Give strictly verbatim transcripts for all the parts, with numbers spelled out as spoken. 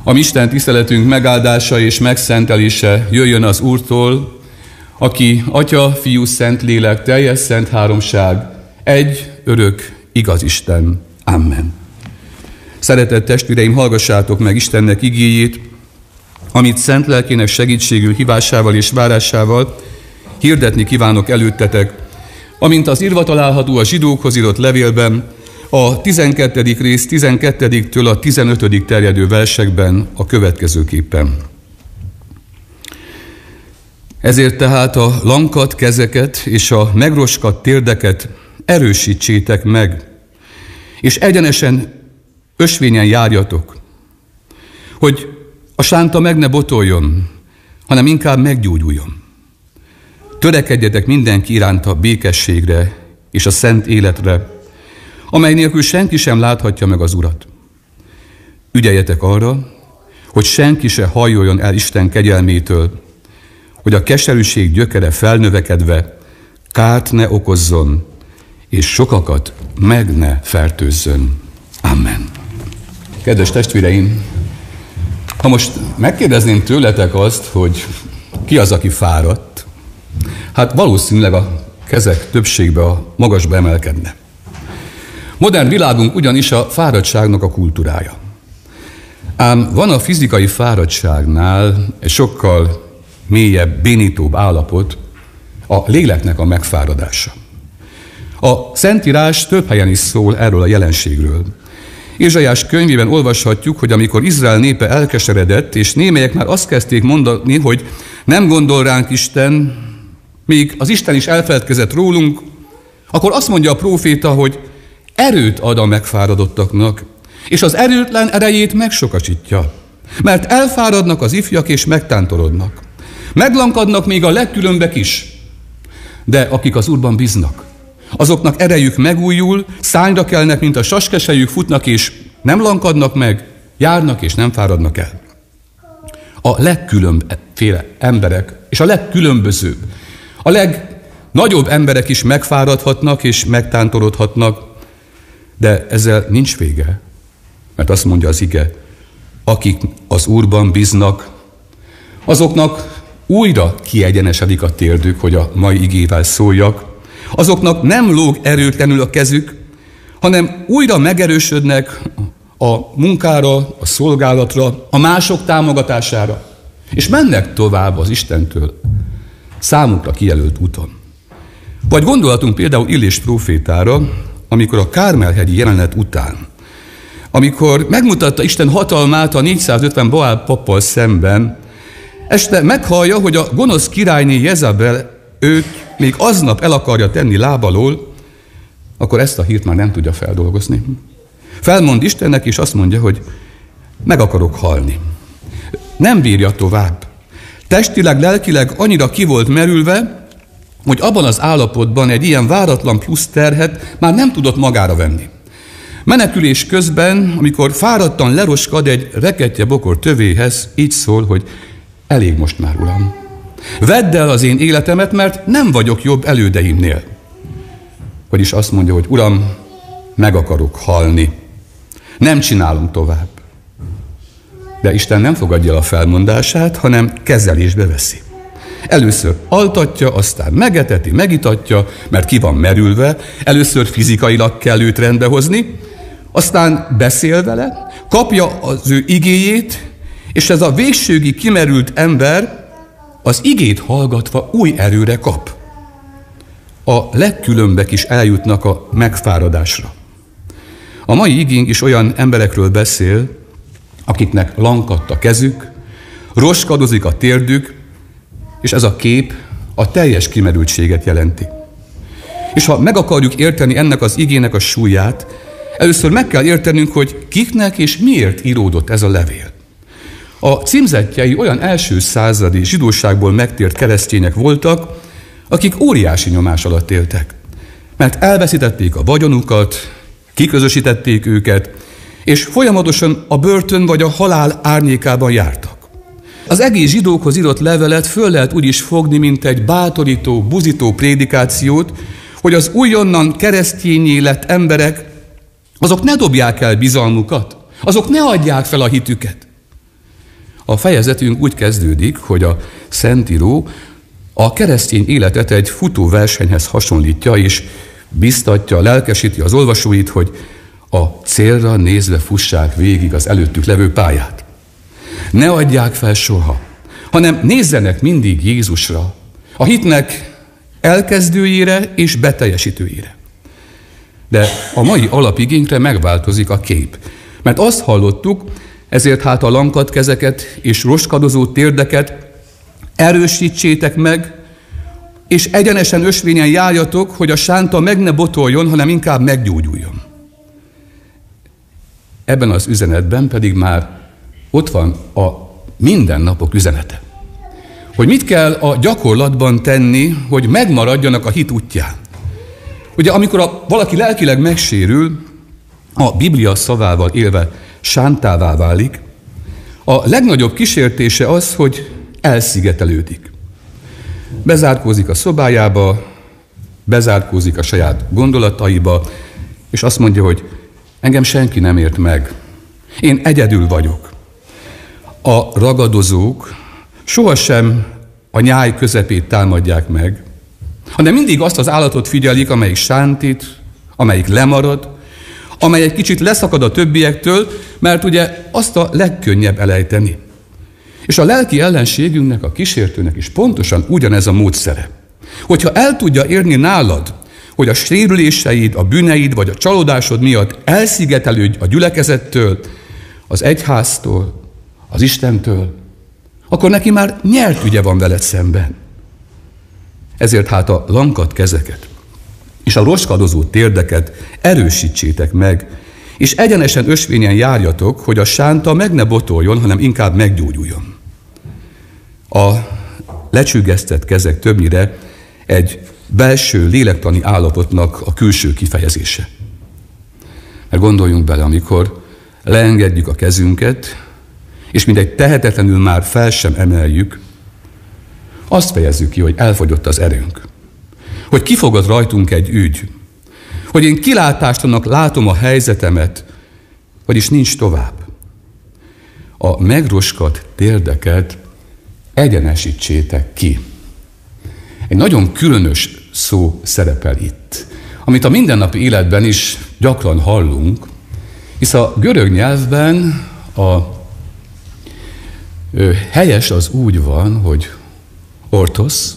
A mi Isten tiszteletünk megáldása és megszentelése jöjjön az Úrtól, aki Atya, Fiú, Szentlélek, teljes szent háromság, egy, örök, igaz Isten. Amen. Szeretett testvéreim, hallgassátok meg Istennek igéjét, amit szent lelkének segítségül hívásával és várásával hirdetni kívánok előttetek, amint az írva található a zsidókhoz írott levélben, a tizenkettedik rész tizenkettediktől a tizenötödik terjedő versekben a következőképpen. Ezért tehát a lankadt kezeket és a megroskadt térdeket erősítsétek meg, és egyenesen ösvényen járjatok, hogy a sánta meg ne botoljon, hanem inkább meggyógyuljon. Törekedjetek mindenki iránt a békességre és a szent életre, amely nélkül senki sem láthatja meg az Urat. Ügyeljetek arra, hogy senki se hajoljon el Isten kegyelmétől, hogy a keserűség gyökere felnövekedve kárt ne okozzon, és sokakat meg ne fertőzzön. Amen. Kedves testvéreim, ha most megkérdezném tőletek azt, hogy ki az, aki fáradt, hát valószínűleg a kezek többségbe a magasba emelkedne. Modern világunk ugyanis a fáradtságnak a kultúrája. Ám van a fizikai fáradtságnál egy sokkal mélyebb, bénítóbb állapot, a léleknek a megfáradása. A Szentírás több helyen is szól erről a jelenségről. Ézsaiás könyvében olvashatjuk, hogy amikor Izrael népe elkeseredett, és némelyek már azt kezdték mondani, hogy nem gondol ránk Isten, még az Isten is elfeledkezett rólunk, akkor azt mondja a próféta, hogy erőt ad a megfáradottaknak, és az erőtlen erejét megsokasítja. Mert elfáradnak az ifjak, és megtántorodnak. Meglankadnak még a legkülönbek is. De akik az Úrban bíznak, azoknak erejük megújul, szányra kelnek, mint a saskesejük, futnak, és nem lankadnak meg, járnak, és nem fáradnak el. A legkülönbözőbb emberek, és a legkülönbözőbb, a legnagyobb emberek is megfáradhatnak, és megtántorodhatnak, de ezzel nincs vége, mert azt mondja az ige, akik az Úrban bíznak, azoknak újra kiegyenesedik a térdük, hogy a mai igével szóljak, azoknak nem lóg erőtlenül a kezük, hanem újra megerősödnek a munkára, a szolgálatra, a mások támogatására, és mennek tovább az Istentől számukra kijelölt úton. Vagy gondolatunk például Illés prófétára, amikor a Kármel-hegyi jelenet után, amikor megmutatta Isten hatalmát a négyszázötven Baál pappal szemben, este meghallja, hogy a gonosz királyné Jezabel őt még aznap el akarja tenni lábalól, akkor ezt a hírt már nem tudja feldolgozni. Felmond Istennek, és azt mondja, hogy meg akarok halni. Nem bírja tovább. Testileg, lelkileg annyira ki volt merülve, hogy abban az állapotban egy ilyen váratlan plusz terhet már nem tudott magára venni. Menekülés közben, amikor fáradtan leroskad egy reketje bokor tövéhez, így szól, hogy elég most már, Uram. Vedd el az én életemet, mert nem vagyok jobb elődeimnél. Vagyis azt mondja, hogy Uram, meg akarok halni. Nem csinálom tovább. De Isten nem fogadja el a felmondását, hanem kezelésbe veszi. Először altatja, aztán megeteti, megitatja, mert ki van merülve, először fizikailag kell őt rendbehozni, aztán beszél vele, kapja az ő igéjét, és ez a végsőgi kimerült ember az igét hallgatva új erőre kap. A legkülönbek is eljutnak a megfáradásra. A mai igénk is olyan emberekről beszél, akiknek lankadt a kezük, roskadozik a térdük, és ez a kép a teljes kimerültséget jelenti. És ha meg akarjuk érteni ennek az igének a súlyát, először meg kell értenünk, hogy kiknek és miért íródott ez a levél. A címzettjei olyan első századi zsidóságból megtért keresztények voltak, akik óriási nyomás alatt éltek, mert elveszítették a vagyonukat, kiközösítették őket, és folyamatosan a börtön vagy a halál árnyékában jártak. Az egész zsidókhoz írott levelet föl lehet úgy is fogni, mint egy bátorító, buzító prédikációt, hogy az újonnan keresztényé lett emberek, azok ne dobják el bizalmukat, azok ne adják fel a hitüket. A fejezetünk úgy kezdődik, hogy a Szentíró a keresztény életet egy futóversenyhez hasonlítja, és biztatja, lelkesíti az olvasóit, hogy a célra nézve fussák végig az előttük levő pályát. Ne adják fel soha, hanem nézzenek mindig Jézusra, a hitnek elkezdőjére és beteljesítőjére. De a mai alapigényre megváltozik a kép, mert azt hallottuk, ezért hát a lankadt kezeket és roskadozó térdeket erősítsétek meg, és egyenesen ösvényen járjatok, hogy a sánta meg ne botoljon, hanem inkább meggyógyuljon. Ebben az üzenetben pedig már ott van a mindennapok üzenete. Hogy mit kell a gyakorlatban tenni, hogy megmaradjanak a hit útján. Ugye amikor a, valaki lelkileg megsérül, a Biblia szavával élve sántává válik, a legnagyobb kísértése az, hogy elszigetelődik. Bezárkózik a szobájába, bezárkózik a saját gondolataiba, és azt mondja, hogy engem senki nem ért meg. Én egyedül vagyok. A ragadozók sohasem a nyáj közepét támadják meg, hanem mindig azt az állatot figyelik, amelyik sántít, amelyik lemarad, amely egy kicsit leszakad a többiektől, mert ugye azt a legkönnyebb elejteni. És a lelki ellenségünknek, a kísértőnek is pontosan ugyanez a módszere. Hogyha el tudja érni nálad, hogy a sérüléseid, a bűneid vagy a csalódásod miatt elszigetelődj a gyülekezettől, az egyháztól, az Istentől, akkor neki már nyert ügye van veled szemben. Ezért hát a lankadt kezeket és a roskadozó térdeket erősítsétek meg, és egyenesen ösvényen járjatok, hogy a sánta meg ne botoljon, hanem inkább meggyógyuljon. A lecsüggesztett kezek többnyire egy belső lélektani állapotnak a külső kifejezése. Mert gondoljunk bele, amikor leengedjük a kezünket, és mindegy tehetetlenül már fel sem emeljük, azt fejezzük ki, hogy elfogyott az erőnk. Hogy kifogott rajtunk egy ügy. Hogy én kilátástalannak látom a helyzetemet, vagyis nincs tovább. A megroskadt térdeket egyenesítsétek ki. Egy nagyon különös szó szerepel itt, amit a mindennapi életben is gyakran hallunk, hisz a görög nyelvben a ö, helyes az úgy van, hogy ortosz,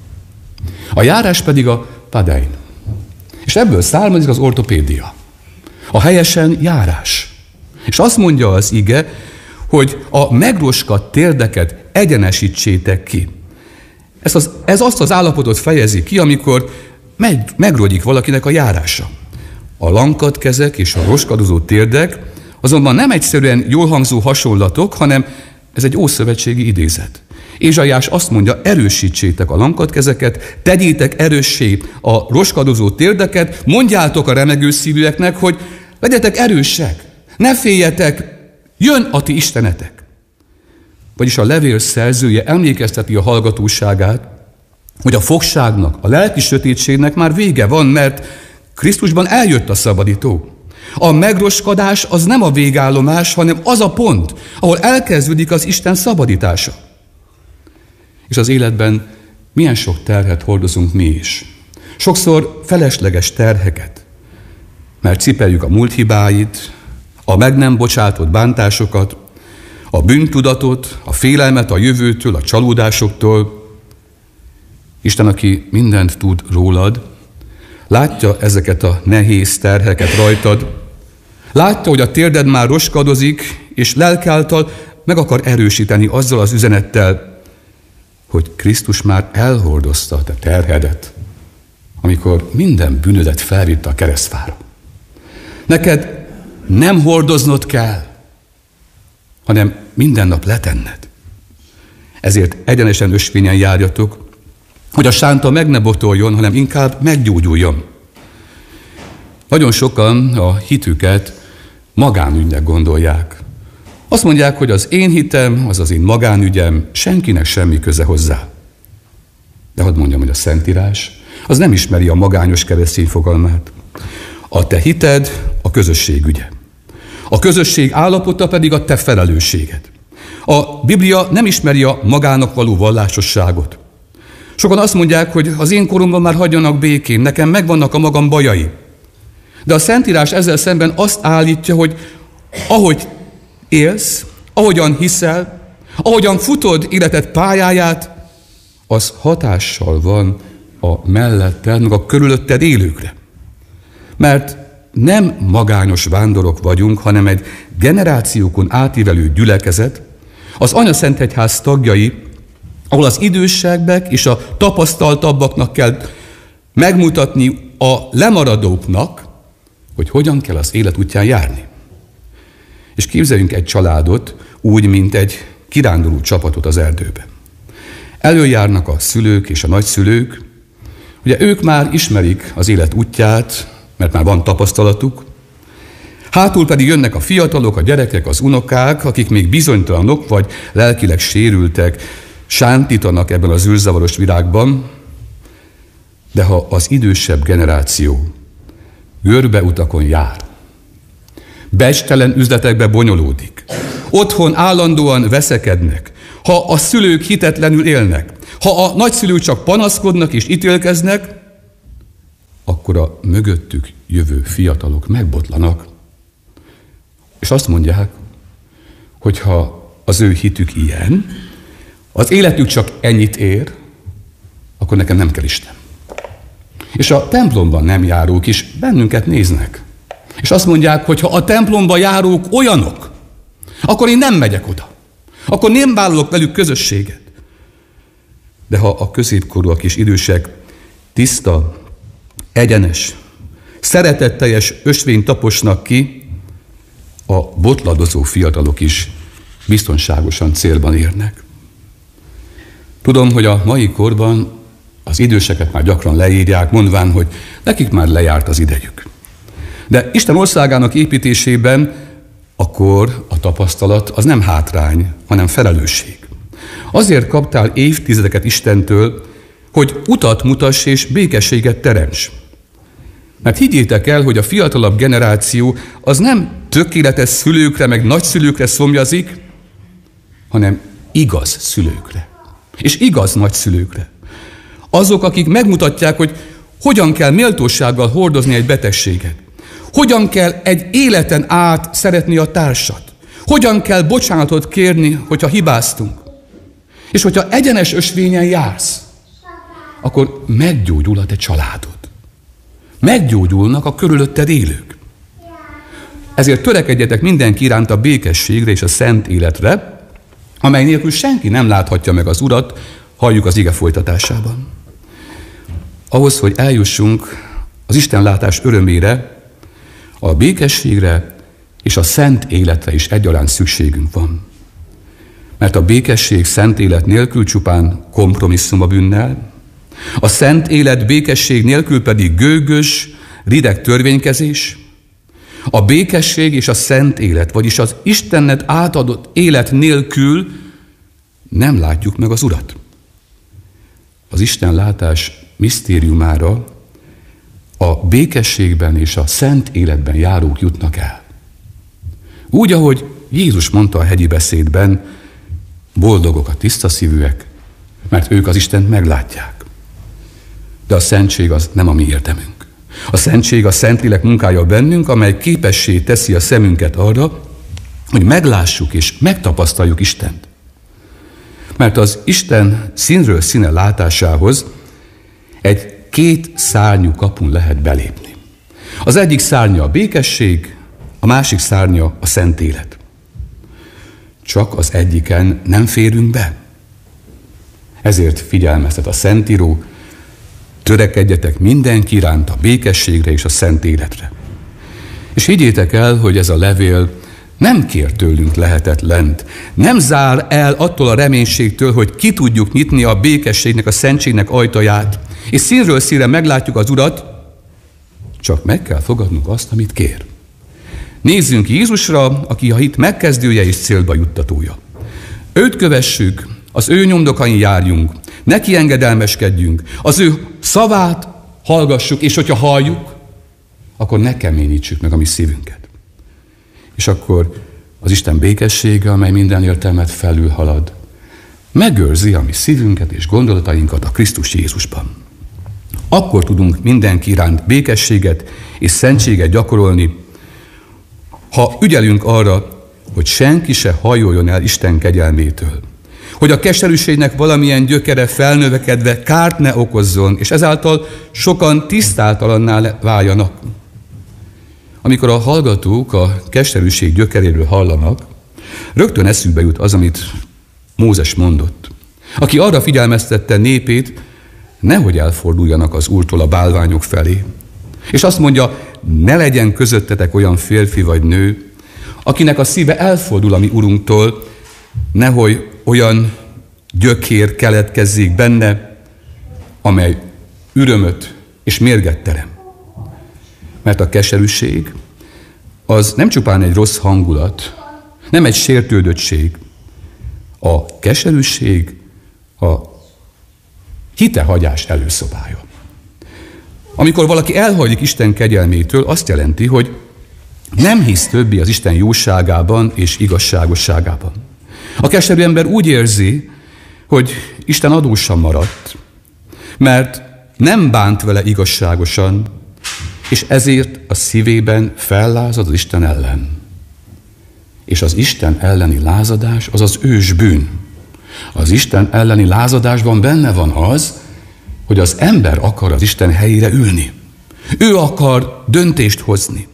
a járás pedig a padein. És ebből származik az ortopédia. A helyesen járás. És azt mondja az ige, hogy a megroskadt térdeket egyenesítsétek ki. Ez, az, ez azt az állapotot fejezi ki, amikor meg, megrogyik valakinek a járása. A lankadt kezek és a roskadozó térdek azonban nem egyszerűen jól hangzó hasonlatok, hanem ez egy ószövetségi idézet. Ézsaiás azt mondja, erősítsétek a lankadt kezeket, tegyétek erőssé a roskadozó térdeket, mondjátok a remegő szívűeknek, hogy legyetek erősek, ne féljetek, jön a ti istenetek. Vagyis a levél szerzője emlékezteti a hallgatóságát, hogy a fogságnak, a lelki sötétségnek már vége van, mert Krisztusban eljött a szabadító. A megroskadás az nem a végállomás, hanem az a pont, ahol elkezdődik az Isten szabadítása. És az életben milyen sok terhet hordozunk mi is. Sokszor felesleges terheket, mert cipeljük a múlt hibáit, a meg nem bocsátott bántásokat, a bűntudatot, a félelmet a jövőtől, a csalódásoktól. Isten, aki mindent tud rólad, látja ezeket a nehéz terheket rajtad, látja, hogy a térded már roskadozik, és lelk által meg akar erősíteni azzal az üzenettel, hogy Krisztus már elhordozta a te terhedet, amikor minden bűnödet felvitte a keresztfára. Neked nem hordoznod kell, hanem minden nap letenned. Ezért egyenesen ösvényen járjatok, hogy a sánta meg ne botoljon, hanem inkább meggyógyuljon. Nagyon sokan a hitüket magánügynek gondolják. Azt mondják, hogy az én hitem, az az én magánügyem, senkinek semmi köze hozzá. De hadd mondjam, hogy a Szentírás az nem ismeri a magányos keresztény fogalmát. A te hited a közösség ügye. A közösség állapota pedig a te felelősséged. A Biblia nem ismeri a magának való vallásosságot. Sokan azt mondják, hogy az én koromban már hagyjanak békén, nekem megvannak a magam bajai. De a Szentírás ezzel szemben azt állítja, hogy ahogy élsz, ahogyan hiszel, ahogyan futod életed pályáját, az hatással van a melletted, meg a körülötted élőkre. Mert nem magányos vándorok vagyunk, hanem egy generációkon átívelő gyülekezet, az Anyaszentegyház tagjai, ahol az idősebbek és a tapasztaltabbaknak kell megmutatni a lemaradóknak, hogy hogyan kell az élet útján járni. És képzeljünk egy családot úgy, mint egy kiránduló csapatot az erdőbe. Előjárnak a szülők és a nagyszülők, ugye ők már ismerik az élet útját, mert már van tapasztalatuk, hátul pedig jönnek a fiatalok, a gyerekek, az unokák, akik még bizonytalanok vagy lelkileg sérültek, sántítanak ebben az űrzavaros világban, de ha az idősebb generáció görbeutakon jár, becstelen üzletekbe bonyolódik, otthon állandóan veszekednek, ha a szülők hitetlenül élnek, ha a nagyszülők csak panaszkodnak és ítélkeznek, akkor a mögöttük jövő fiatalok megbotlanak, és azt mondják, hogy ha az ő hitük ilyen, az életük csak ennyit ér, akkor nekem nem kell Isten. És a templomban nem járók is bennünket néznek. És azt mondják, hogy ha a templomba járók olyanok, akkor én nem megyek oda. Akkor nem vállalok velük közösséget. De ha a középkorúak és idősek tiszta, egyenes, szeretetteljes ösvényt taposnak ki, a botladozó fiatalok is biztonságosan célban érnek. Tudom, hogy a mai korban az időseket már gyakran leírják, mondván, hogy nekik már lejárt az idejük. De Isten országának építésében akkor a tapasztalat az nem hátrány, hanem felelősség. Azért kaptál évtizedeket Istentől, hogy utat mutass és békességet teremts. Mert higgyétek el, hogy a fiatalabb generáció az nem tökéletes szülőkre, meg nagyszülőkre szomjazik, hanem igaz szülőkre. És igaz nagyszülőkre. Azok, akik megmutatják, hogy hogyan kell méltósággal hordozni egy betegséget. Hogyan kell egy életen át szeretni a társat. Hogyan kell bocsánatot kérni, hogyha hibáztunk. És hogyha egyenes ösvényen jársz, akkor meggyógyul a te családod. Meggyógyulnak a körülötted élők. Ezért törekedjetek mindenki iránt a békességre és a szent életre, amely nélkül senki nem láthatja meg az Urat, halljuk az ige folytatásában. Ahhoz, hogy eljussunk az Istenlátás örömére, a békességre és a szent életre is egyaránt szükségünk van. Mert a békesség szent élet nélkül csupán kompromisszum a bűnnel, a szent élet békesség nélkül pedig gőgös, rideg törvénykezés, a békesség és a szent élet, vagyis az Istennek átadott élet nélkül nem látjuk meg az Urat. Az Istenlátás misztériumára a békességben és a szent életben járók jutnak el. Úgy, ahogy Jézus mondta a hegyi beszédben, boldogok a tiszta szívűek, mert ők az Istent meglátják. De a szentség az nem a mi érdemünk. A szentség a Szentlélek munkája bennünk, amely képessé teszi a szemünket arra, hogy meglássuk és megtapasztaljuk Istent. Mert az Isten színről színe látásához egy két szárnyú kapun lehet belépni. Az egyik szárnya a békesség, a másik szárnya a szent élet. Csak az egyiken nem férünk be. Ezért figyelmeztet a Szentíró, törekedjetek mindenki iránt a békességre és a szent életre. És higgyétek el, hogy ez a levél nem kér tőlünk lehetetlent, nem zár el attól a reménységtől, hogy ki tudjuk nyitni a békességnek, a szentségnek ajtaját, és színről színre meglátjuk az Urat, csak meg kell fogadnunk azt, amit kér. Nézzünk Jézusra, aki a hit megkezdője és célba juttatója. Őt kövessük, az ő nyomdokain járjunk, neki engedelmeskedjünk, az ő szavát hallgassuk, és hogyha halljuk, akkor ne keményítsük meg a mi szívünket. És akkor az Isten békessége, amely minden értelmet felülhalad, megőrzi a mi szívünket és gondolatainkat a Krisztus Jézusban. Akkor tudunk mindenki iránt békességet és szentséget gyakorolni, ha ügyelünk arra, hogy senki se hajoljon el Isten kegyelmétől. Hogy a keserűségnek valamilyen gyökere felnövekedve kárt ne okozzon, és ezáltal sokan tisztátalanná váljanak. Amikor a hallgatók a keserűség gyökeréről hallanak, rögtön eszükbe jut az, amit Mózes mondott, aki arra figyelmeztette népét, nehogy elforduljanak az Úrtól a bálványok felé. És azt mondja, ne legyen közöttetek olyan férfi vagy nő, akinek a szíve elfordul a mi Urunktól, nehogy olyan gyökér keletkezzék benne, amely ürömöt és mérget terem. Mert a keserűség az nem csupán egy rossz hangulat, nem egy sértődöttség. A keserűség a hitehagyás előszobája. Amikor valaki elhajlik Isten kegyelmétől, azt jelenti, hogy nem hisz többé az Isten jóságában és igazságosságában. A keserű ember úgy érzi, hogy Isten adósan maradt, mert nem bánt vele igazságosan, és ezért a szívében fellázad az Isten ellen. És az Isten elleni lázadás az az ős bűn. Az Isten elleni lázadásban benne van az, hogy az ember akar az Isten helyére ülni. Ő akar döntést hozni.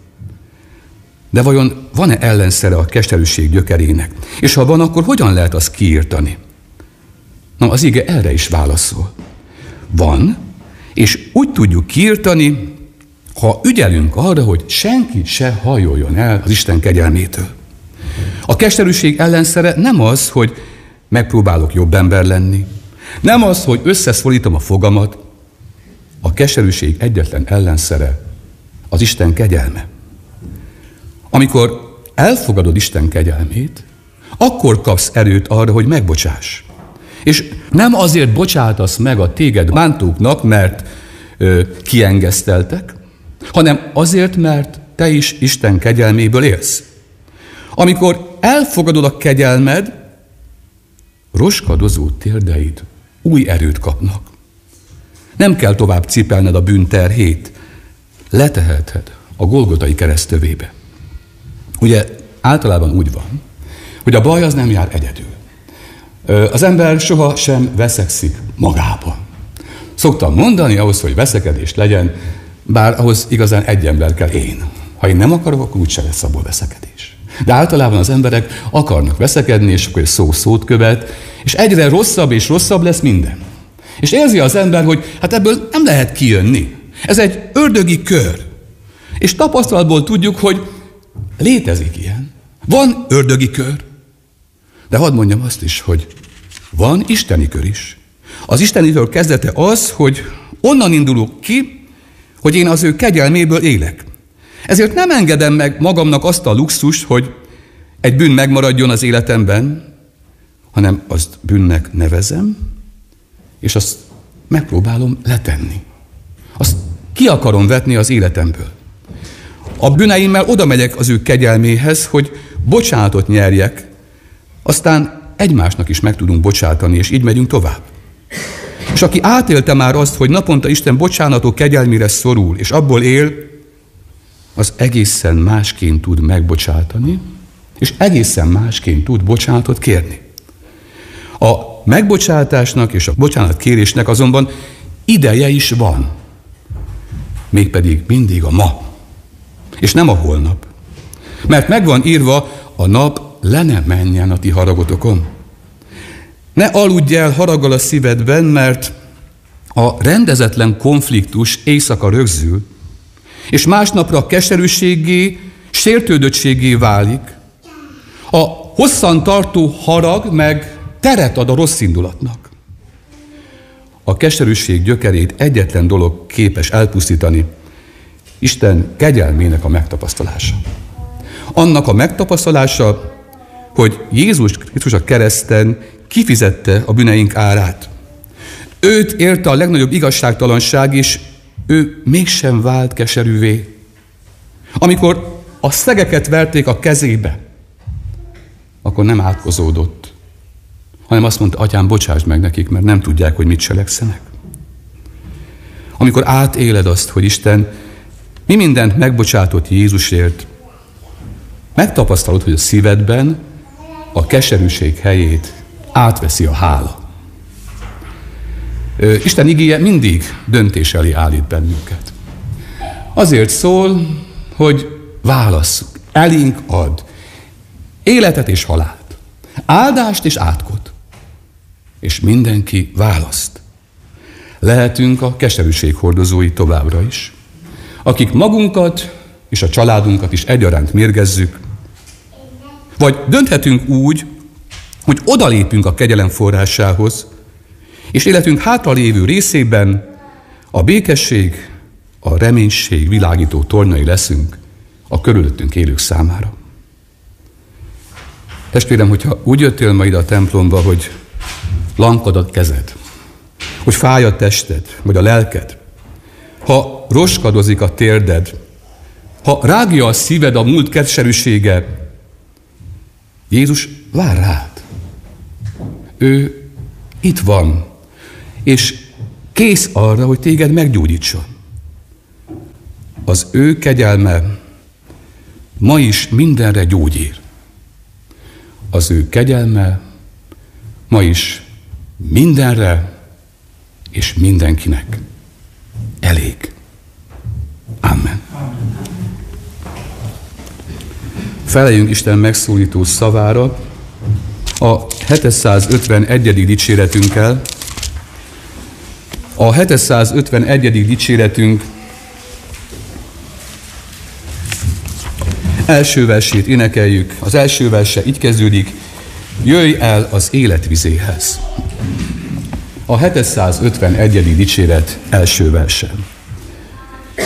De vajon van-e ellenszere a keserűség gyökerének? És ha van, akkor hogyan lehet azt kiírtani? Na, az ige erre is válaszol. Van, és úgy tudjuk kiírtani, ha ügyelünk arra, hogy senki se hajoljon el az Isten kegyelmétől. A keserűség ellenszere nem az, hogy megpróbálok jobb ember lenni, nem az, hogy összeszorítom a fogamat. A keserűség egyetlen ellenszere az Isten kegyelme. Amikor elfogadod Isten kegyelmét, akkor kapsz erőt arra, hogy megbocsáss. És nem azért bocsátasz meg a téged bántóknak, mert ö, kiengeszteltek, hanem azért, mert te is Isten kegyelméből élsz. Amikor elfogadod a kegyelmed, roskadozó térdeid új erőt kapnak. Nem kell tovább cipelned a bűn terhét, leteheted a Golgotai kereszt tövébe. Ugye általában úgy van, hogy a baj az nem jár egyedül. Az ember soha sem veszekszik magában. Szoktam mondani, ahhoz, hogy veszekedés legyen, bár ahhoz igazán egy ember kell, én. Ha én nem akarok, akkor úgyse lesz abból veszekedés. De általában az emberek akarnak veszekedni, és akkor szó szót követ, és egyre rosszabb és rosszabb lesz minden. És érzi az ember, hogy hát ebből nem lehet kijönni. Ez egy ördögi kör. És tapasztalatból tudjuk, hogy létezik ilyen. Van ördögi kör. De hadd mondjam azt is, hogy van isteni kör is. Az isteni kör kezdete az, hogy onnan indulok ki, hogy én az ő kegyelméből élek. Ezért nem engedem meg magamnak azt a luxust, hogy egy bűn megmaradjon az életemben, hanem azt bűnnek nevezem, és azt megpróbálom letenni. Azt ki akarom vetni az életemből. A bűneimmel oda megyek az ő kegyelméhez, hogy bocsánatot nyerjek, aztán egymásnak is meg tudunk bocsátani, és így megyünk tovább. És aki átélte már azt, hogy naponta Isten bocsánató kegyelmére szorul, és abból él, az egészen másként tud megbocsátani, és egészen másként tud bocsánatot kérni. A megbocsátásnak és a bocsánatkérésnek azonban ideje is van. Mégpedig mindig a ma, és nem a holnap. Mert meg van írva, a nap le ne menjen a ti haragotokon. Ne aludj el haraggal a szívedben, mert a rendezetlen konfliktus éjszaka rögzül, és másnapra keserűséggé, sértődöttségé válik. A hosszan tartó harag meg teret ad a rossz indulatnak. A keserűség gyökerét egyetlen dolog képes elpusztítani, Isten kegyelmének a megtapasztalása. Annak a megtapasztalása, hogy Jézus Krisztus a kereszten kifizette a bűneink árát. Őt érte a legnagyobb igazságtalanság, és ő mégsem vált keserűvé. Amikor a szegeket verték a kezébe, akkor nem átkozódott, hanem azt mondta, atyám, bocsásd meg nekik, mert nem tudják, hogy mit cselekszenek. Amikor átéled azt, hogy Isten mi mindent megbocsátott Jézusért, megtapasztalod, hogy a szívedben a keserűség helyét átveszi a hála. Isten igéje mindig döntés elé állít bennünket. Azért szól, hogy válasszuk, elénk ad életet és halált, áldást és átkot, és mindenki választ. Lehetünk a keserűség hordozói továbbra is, akik magunkat és a családunkat is egyaránt mérgezzük, vagy dönthetünk úgy, hogy odalépünk a kegyelem forrásához, és életünk hátralévő részében a békesség, a reménység világító tornyai leszünk a körülöttünk élők számára. Testvérem, hogyha úgy jöttél ma ide a templomba, hogy lankad a kezed, hogy fáj a tested, vagy a lelked, ha roskadozik a térded, ha rágja a szíved a múlt keserűsége, Jézus vár rád. Ő itt van, és kész arra, hogy téged meggyógyítson. Az ő kegyelme ma is mindenre gyógyír. Az ő kegyelme ma is mindenre és mindenkinek elég. Amen. Feleljünk Isten megszólító szavára a hétszázötvenegyedik dicséretünkkel. A hétszázötvenegyedik dicséretünk első versét énekeljük. Az első verse így kezdődik: jöjj el az életvizéhez. A hétszázötvenegyedik dicséret első verse.